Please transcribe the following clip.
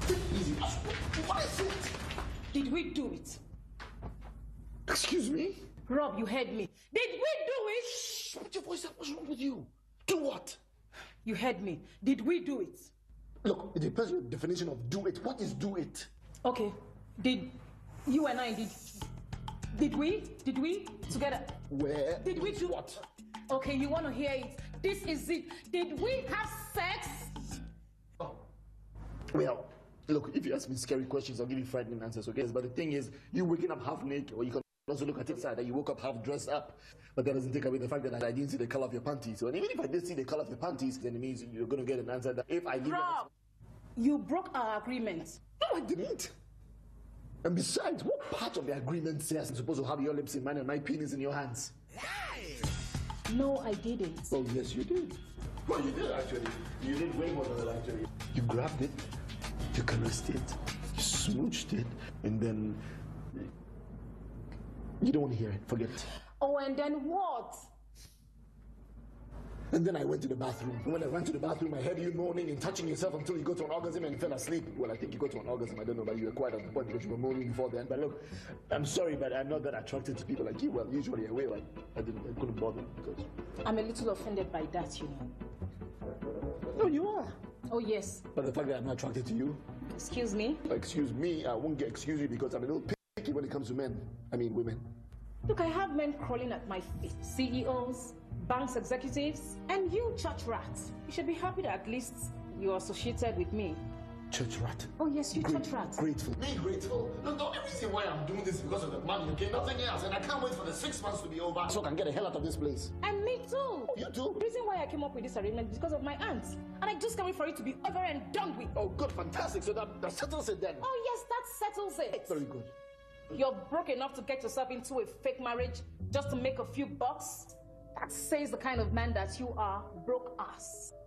Easy. What is it? Did we do it? Excuse me? Rob, you heard me. Did we do it? Shh, put your voice up. What's wrong with you? Do what? You heard me. Did we do it? Look, it depends on your definition of do it. What is do it? Okay. Did you and I did we together? Where? Did we do what? Okay, you want to hear it? This is it. Did we have sex? Oh. Well, look, if you ask me scary questions, I'll give you frightening answers, okay? But the thing is, you waking up half naked, or you can also look at it side that you woke up half dressed up. But that doesn't take away the fact that I didn't see the color of your panties. So, and even if I did see the color of your panties, then it means you're going to get an answer that if I give Rob, you broke our agreement. No, I didn't. And besides, what part of the agreement says I'm supposed to have your lips in mine and my penis in your hands? No, I didn't. Oh, yes, you did. Well, you did, actually. You did way more than that, actually. You grabbed it, you caressed it, you smooched it, and then... You don't want to hear it. Forget it. Oh, and then what? And then I went to the bathroom. And when I went to the bathroom, I heard you moaning and touching yourself until you got to an orgasm and fell asleep. Well, I think you got to an orgasm. I don't know, but you were quite at the point because you were moaning before then. But look, I'm sorry, but I'm not that attracted to people like you. Well, usually I will. I couldn't bother because... I'm a little offended by that, you know. No, you are. Oh, yes. But the fact that I'm not attracted to you... Excuse me? Excuse me, I won't excuse you because I'm a little picky when it comes to men. I mean, women. Look, I have men crawling at my feet. CEOs, banks executives, and you, church rats. You should be happy that at least you're associated with me. Church rat? Oh, yes, you church rat. Grateful. Me grateful? Look, the only reason why I'm doing this is because of the money, okay? Nothing else. And I can't wait for the 6 months to be over so I can get the hell out of this place. And me too. Oh, you too? The reason why I came up with this arrangement is because of my aunt. And I just can't wait for it to be over and done with. Oh, good, fantastic. So that settles it then. Oh, yes, that settles it. Very good. You're broke enough to get yourself into a fake marriage just to make a few bucks? That says the kind of man that you are, broke ass.